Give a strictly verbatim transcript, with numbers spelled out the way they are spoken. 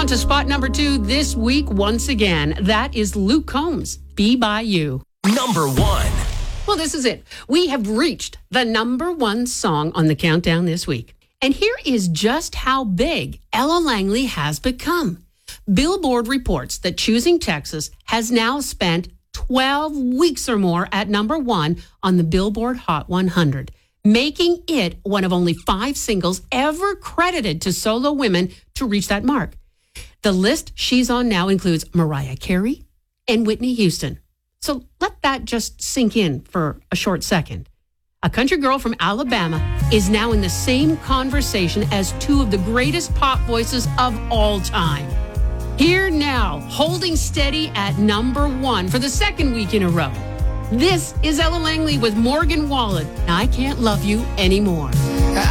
to spot number two this week once again. That is Luke Combs, Be By You. Number one. Well, this is it. We have reached the number one song on the countdown this week. And here is just how big Ella Langley has become. Billboard reports that Choosing Texas has now spent twelve weeks or more at number one on the Billboard Hot one hundred, making it one of only five singles ever credited to solo women to reach that mark. The list she's on now includes Mariah Carey and Whitney Houston. So let that just sink in for a short second. A country girl from Alabama is now in the same conversation as two of the greatest pop voices of all time. Here now, holding steady at number one for the second week in a row. This is Ella Langley with Morgan Wallen. I Can't Love You Anymore.